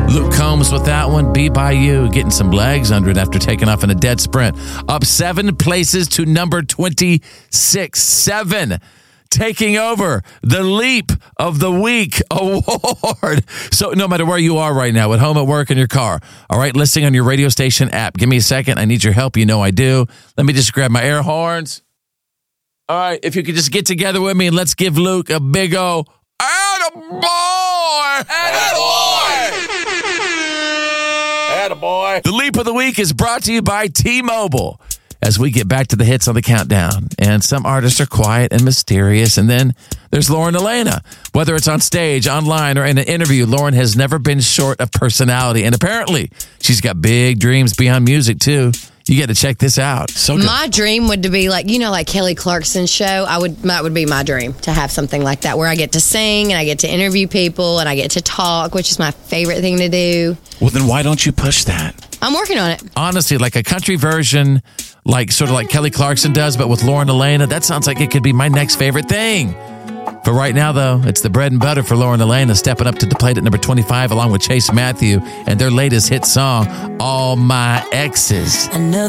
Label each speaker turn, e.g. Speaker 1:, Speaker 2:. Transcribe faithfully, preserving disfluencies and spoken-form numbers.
Speaker 1: Luke Combs with that one. Be By You, getting some legs under it after taking off in a dead sprint. Up seven places to number twenty-six. Seven. Taking over the Leap of the Week award. So no matter where you are right now, at home, at work, in your car, all right, listening on your radio station app, give me a second. I need your help. You know I do. Let me just grab my air horns. All right, if you could just get together with me and let's give Luke a big O. Attaboy! Attaboy! Attaboy! The Leap of the Week is brought to you by T-Mobile. As we get back to the hits on the countdown. And some artists are quiet and mysterious. And then there's Lauren Alaina. Whether it's on stage, online, or in an interview, Lauren has never been short of personality. And apparently, she's got big dreams beyond music, too. You got to check this out. So good.
Speaker 2: My dream would be like, you know, like Kelly Clarkson's show. I would, that would be my dream, to have something like that where I get to sing and I get to interview people and I get to talk, which is my favorite thing to do.
Speaker 1: Well, then why don't you push that?
Speaker 2: I'm working on it.
Speaker 1: Honestly, like a country version, like sort of like Kelly Clarkson does, but with Lauren Alaina, that sounds like it could be my next favorite thing. For right now, though, it's the bread and butter for Lauren Alaina, stepping up to the plate at number twenty-five, along with Chase Matthew and their latest hit song, All My Exes.